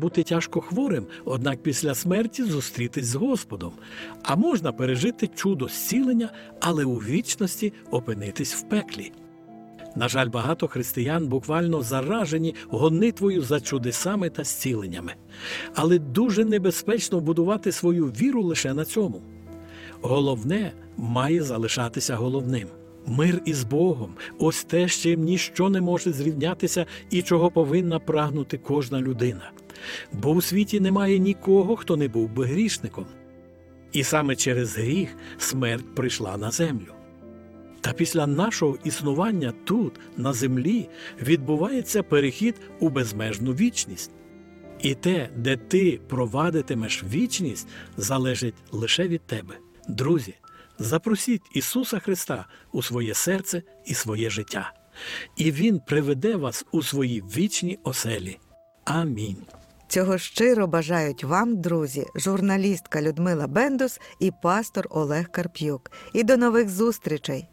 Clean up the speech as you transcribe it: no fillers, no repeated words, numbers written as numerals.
бути тяжко хворим, однак після смерті зустрітись з Господом. А можна пережити чудо зцілення, але у вічності опинитись в пеклі. На жаль, багато християн буквально заражені гонитвою за чудесами та зціленнями. Але дуже небезпечно будувати свою віру лише на цьому. Головне має залишатися головним. Мир із Богом – ось те, з чим ніщо не може зрівнятися і чого повинна прагнути кожна людина. Бо у світі немає нікого, хто не був би грішником. І саме через гріх смерть прийшла на землю. Та після нашого існування тут, на землі, відбувається перехід у безмежну вічність. І те, де ти провадитимеш вічність, залежить лише від тебе. Друзі, запросіть Ісуса Христа у своє серце і своє життя. І Він приведе вас у свої вічні оселі. Амінь. Цього щиро бажають вам, друзі, журналістка Людмила Бендус і пастор Олег Карп'юк. І до нових зустрічей!